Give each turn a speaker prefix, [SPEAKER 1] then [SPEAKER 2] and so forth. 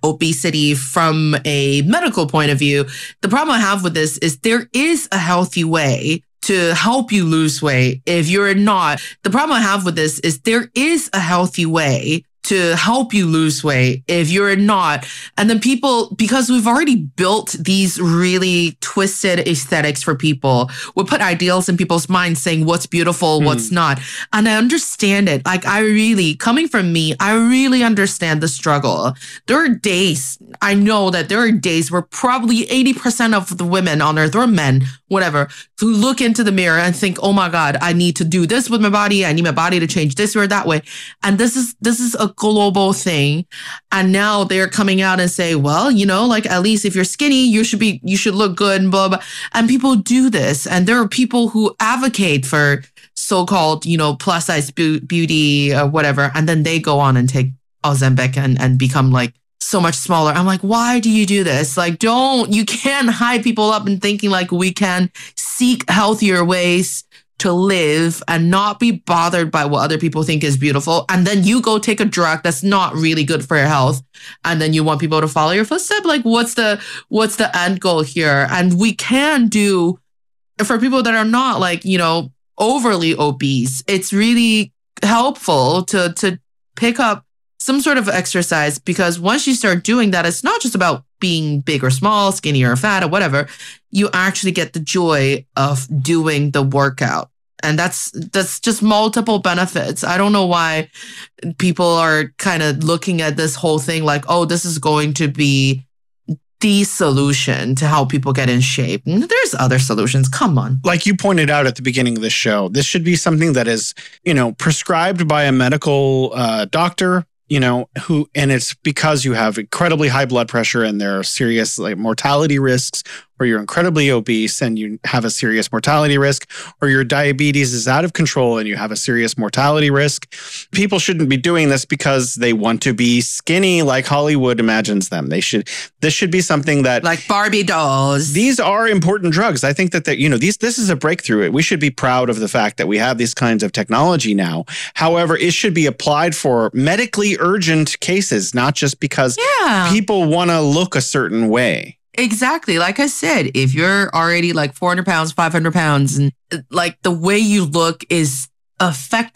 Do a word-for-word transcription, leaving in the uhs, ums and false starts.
[SPEAKER 1] obesity from a medical point of view. The problem I have with this is there is a healthy way to help you lose weight if you're not. The problem I have with this is there is a healthy way to help you lose weight if you're not. And then people, because we've already built these really twisted aesthetics for people, we put ideals in people's minds saying what's beautiful, mm. what's not. And I understand it. Like I really, coming from me, I really understand the struggle. There are days, I know that there are days where probably eighty percent of the women on earth or men, whatever, who look into the mirror and think, oh my God, I need to do this with my body. I need my body to change this or that way. And this is, this is a global thing. And now they're coming out and say, well, you know, like at least if you're skinny, you should be, you should look good and blah, blah. And people do this. And there are people who advocate for so-called, you know, plus size beauty or whatever. And then they go on and take Ozempic and, and become like so much smaller. I'm like, why do you do this? Like, don't, you can't hype people up and thinking like we can seek healthier ways to live and not be bothered by what other people think is beautiful. And then you go take a drug that's not really good for your health. And then you want people to follow your footsteps. Like what's the, what's the end goal here? And we can do, for people that are not like, you know, overly obese, it's really helpful to, to pick up some sort of exercise, because once you start doing that, it's not just about being big or small, skinny or fat or whatever. You actually get the joy of doing the workout. And that's that's just multiple benefits. I don't know why people are kind of looking at this whole thing like, oh, this is going to be the solution to help people get in shape. There's other solutions. Come on.
[SPEAKER 2] Like you pointed out at the beginning of the show, this should be something that is, you know, prescribed by a medical uh, doctor, you know, who, and it's because you have incredibly high blood pressure and there are serious like mortality risks, or you're incredibly obese and you have a serious mortality risk, or your diabetes is out of control and you have a serious mortality risk. People shouldn't be doing this because they want to be skinny like Hollywood imagines them. They should, this should be something that...
[SPEAKER 1] Like Barbie dolls.
[SPEAKER 2] These are important drugs. I think that, that you know, these this is a breakthrough. We should be proud of the fact that we have these kinds of technology now. However, it should be applied for medically urgent cases, not just because yeah. people want to look a certain way.
[SPEAKER 1] Exactly. Like I said, if you're already like four hundred pounds, five hundred pounds, and like the way you look is affecting